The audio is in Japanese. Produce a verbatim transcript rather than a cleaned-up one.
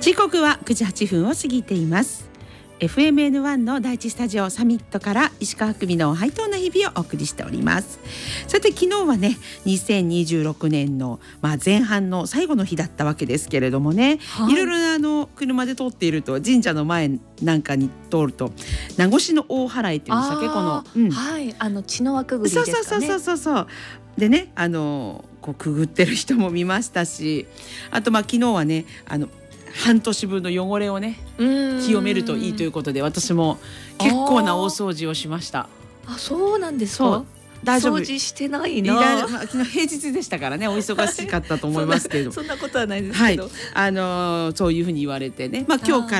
時刻はくじはっぷんを過ぎています。 エフエムエヌワン の第一スタジオサミットから石川久美のハイトーンな日々をお送りしております。さて昨日はねにせんにじゅうろくねんの、まあ、前半の最後の日だったわけですけれどもね、はい、いろいろあの車で通っていると神社の前なんかに通ると名護市の大祓いっていうんでしたっけ、この、 うん、はいあの血の輪くぐりですかね。 そうそうそうそうそうでね、あのこうくぐってる人も見ましたし、あとまあ昨日はねあの半年分の汚れをね清めるといいということで、私も結構な大掃除をしました。 あ、そうなんですか。大丈夫。掃除してないな。 まあ、昨日平日でしたからね、お忙しかったと思いますけどそんなことはないですけど、 はい、あのー、そういうふうに言われてね、まあ、今日から